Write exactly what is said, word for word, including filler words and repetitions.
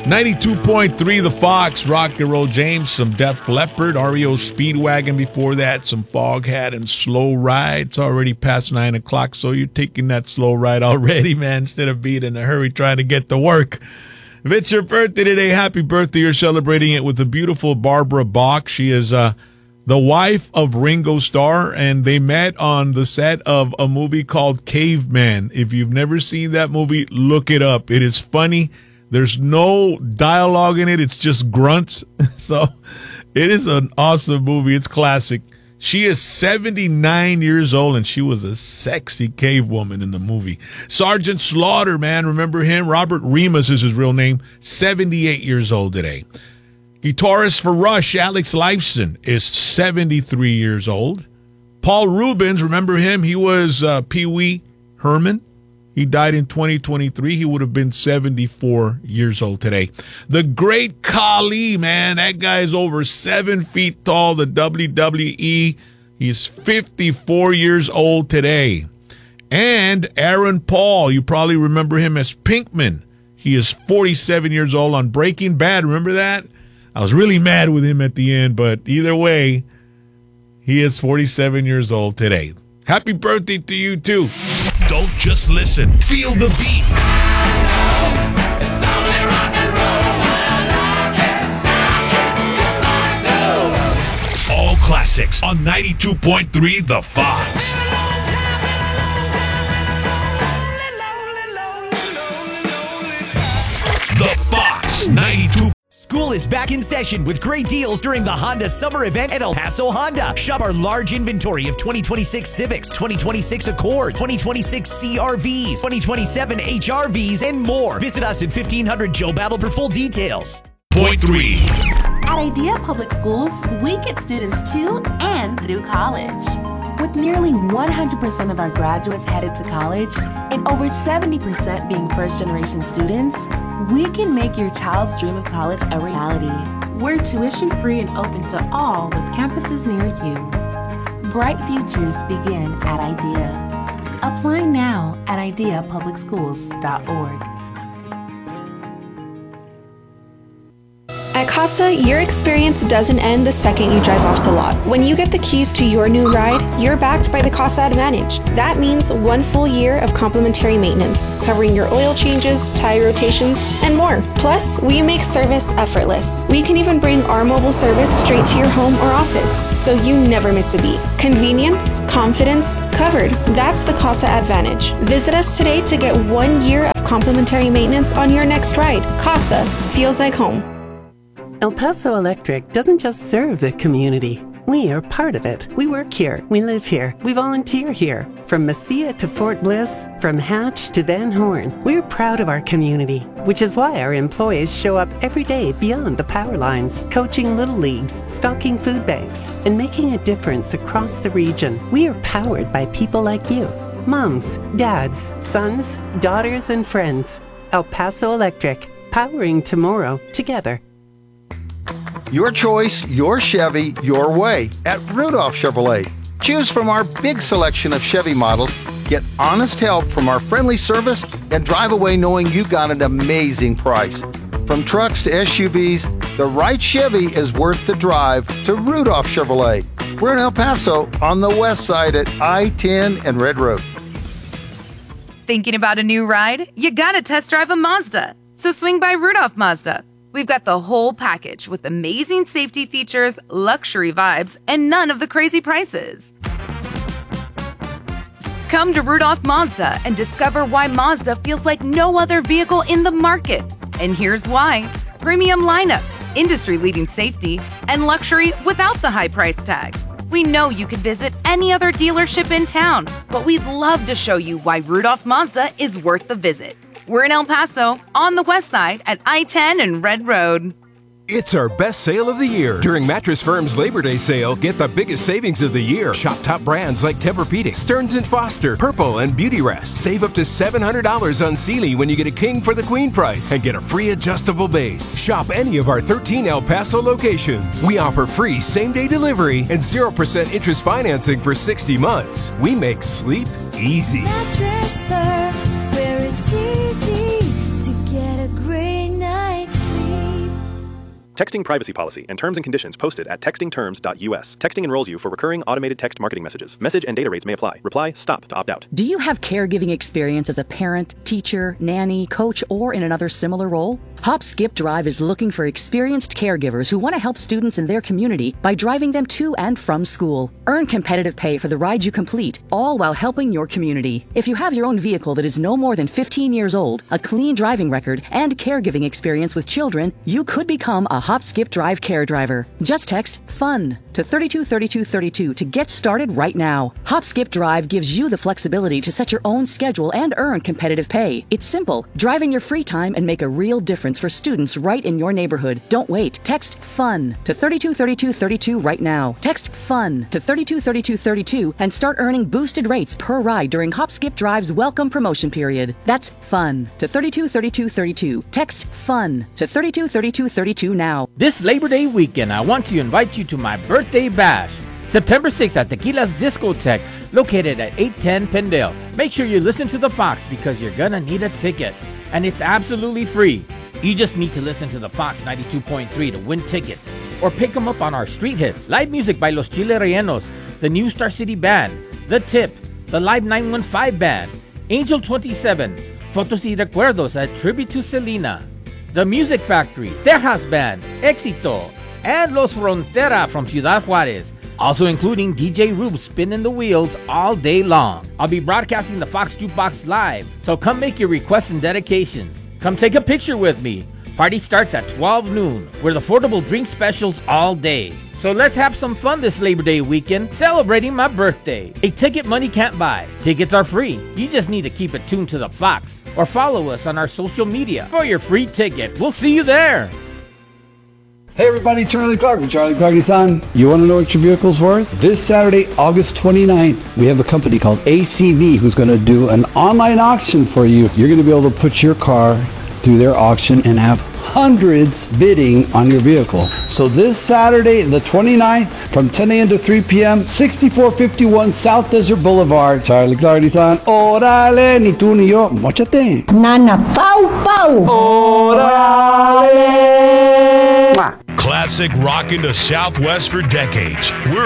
ninety-two point three The Fox, Rock and Roll James, some Def Leppard, R E O Speedwagon before that, some Foghat and Slow Ride. It's already past nine o'clock, so you're taking that slow ride already, man, instead of being in a hurry trying to get to work. If it's your birthday today, happy birthday. You're celebrating it with the beautiful Barbara Bach. She is uh, the wife of Ringo Starr, and they met on the set of a movie called Caveman. If you've never seen that movie, look it up. It is funny. There's no dialogue in it. It's just grunts. So it is an awesome movie. It's classic. She is seventy-nine years old, and she was a sexy cave woman in the movie. Sergeant Slaughter, man, remember him? Robert Remus is his real name. seventy-eight years old today. Guitarist for Rush, Alex Lifeson, is seventy-three years old. Paul Rubens, remember him? He was uh, Pee Wee Herman. He died in twenty twenty-three. He would have been seventy-four years old today. The Great Khali, man, that guy is over seven feet tall, the W W E. He's fifty-four years old today. And Aaron Paul, you probably remember him as Pinkman. He is forty-seven years old on Breaking Bad. Remember that? I was really mad with him at the end, but either way, he is forty-seven years old today. Happy birthday to you, too. Don't just listen. Feel the beat. It's only rock and roll. I like it. It's all I do. All classics on ninety-two point three The Fox. The Fox ninety-two. School is back in session with great deals during the Honda Summer Event at El Paso Honda. Shop our large inventory of twenty twenty-six Civics, twenty twenty-six Accords, twenty twenty-six C R Vs, twenty twenty-seven H R Vs, and more. Visit us at fifteen hundred Joe Battle for full details. Point three. At Idea Public Schools, we get students to and through college. With nearly one hundred percent of our graduates headed to college and over seventy percent being first-generation students, we can make your child's dream of college a reality. We're tuition-free and open to all with campuses near you. Bright futures begin at Idea. Apply now at idea public schools dot org. At Casa, your experience doesn't end the second you drive off the lot. When you get the keys to your new ride, you're backed by the Casa Advantage. That means one full year of complimentary maintenance, covering your oil changes, tire rotations, and more. Plus, we make service effortless. We can even bring our mobile service straight to your home or office, so you never miss a beat. Convenience, confidence, covered. That's the Casa Advantage. Visit us today to get one year of complimentary maintenance on your next ride. Casa feels like home. El Paso Electric doesn't just serve the community. We are part of it. We work here. We live here. We volunteer here. From Mesilla to Fort Bliss, from Hatch to Van Horn, we're proud of our community, which is why our employees show up every day beyond the power lines, coaching little leagues, stocking food banks, and making a difference across the region. We are powered by people like you. Moms, dads, sons, daughters, and friends. El Paso Electric, powering tomorrow together. Your choice, your Chevy, your way at Rudolph Chevrolet. Choose from our big selection of Chevy models, get honest help from our friendly service, and drive away knowing you got an amazing price. From trucks to S U Vs, the right Chevy is worth the drive to Rudolph Chevrolet. We're in El Paso on the west side at I ten and Red Road. Thinking about a new ride? You gotta test drive a Mazda. So swing by Rudolph Mazda. We've got the whole package with amazing safety features, luxury vibes, and none of the crazy prices. Come to Rudolph Mazda and discover why Mazda feels like no other vehicle in the market. And here's why. Premium lineup, industry-leading safety, and luxury without the high price tag. We know you could visit any other dealership in town, but we'd love to show you why Rudolph Mazda is worth the visit. We're in El Paso, on the west side at I ten and Red Road. It's our best sale of the year. During Mattress Firm's Labor Day sale, get the biggest savings of the year. Shop top brands like Tempur-Pedic, Stearns and Foster, Purple, and Beautyrest. Save up to seven hundred dollars on Sealy when you get a king for the queen price and get a free adjustable base. Shop any of our thirteen El Paso locations. We offer free same-day delivery and zero percent interest financing for sixty months. We make sleep easy. Mattress Firm, where it's easy to get a great night's sleep. Texting privacy policy and terms and conditions posted at texting terms dot U S. Texting enrolls you for recurring automated text marketing messages. Message and data rates may apply. Reply STOP to opt out. Do you have caregiving experience as a parent, teacher, nanny, coach, or in another similar role? Hop Skip Drive is looking for experienced caregivers who want to help students in their community by driving them to and from school. Earn competitive pay for the ride you complete, all while helping your community. If you have your own vehicle that is no more than fifteen years old, a clean driving record, and caregiving experience with children, you could become a Hop Skip Drive care driver. Just text FUN to thirty-two thirty-two thirty-two to get started right now. Hop Skip Drive gives you the flexibility to set your own schedule and earn competitive pay. It's simple. Drive in your free time and make a real difference for students right in your neighborhood. Don't wait. Text FUN to thirty-two thirty-two thirty-two right now. Text FUN to thirty-two thirty-two thirty-two and start earning boosted rates per ride during Hop Skip Drive's welcome promotion period. That's FUN to thirty-two thirty-two thirty-two. Text FUN to thirty-two thirty-two thirty-two now. This Labor Day weekend, I want to invite you to my birthday bash, September sixth at Tequila's Discotheque, located at eight ten Pendale. Make sure you listen to the Fox because you're gonna need a ticket, and it's absolutely free. You just need to listen to the Fox ninety-two point three to win tickets, or pick them up on our street hits. Live music by Los Chile Rellenos, the New Star City Band, The Tip, the Live nine one five Band, Angel twenty-seven, Fotos y Recuerdos, a tribute to Selena, The Music Factory, Tejas Band, Éxito, and Los Frontera from Ciudad Juarez. Also including D J Rube spinning the wheels all day long. I'll be broadcasting the Fox Jukebox live, so come make your requests and dedications. Come take a picture with me. Party starts at twelve noon with affordable drink specials all day. So let's have some fun this Labor Day weekend celebrating my birthday. A ticket money can't buy. Tickets are free. You just need to keep it tuned to the Fox or follow us on our social media for your free ticket. We'll see you there. Hey everybody, Charlie Clark from Charlie Clark Nissan. You want to know what your vehicle's worth? This Saturday, August twenty-ninth, we have a company called A C V who's going to do an online auction for you. You're going to be able to put your car through their auction and have hundreds bidding on your vehicle. So this Saturday, the twenty-ninth, from ten a.m. to three p.m., sixty-four fifty-one South Desert Boulevard, Charlie Clark Nissan. Órale, ni tú ni yo, mochate. Nana, pau, pau. Órale. Classic rocking the Southwest for decades. We're